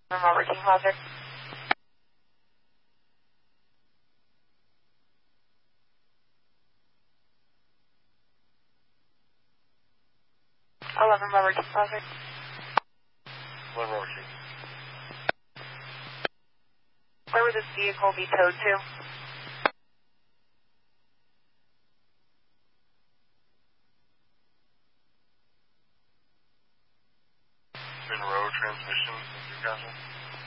Robert King Plaza. 11 Robert King Plaza. 11 Robert King. Where would this vehicle be towed to? Monroe Transmission in Newcastle.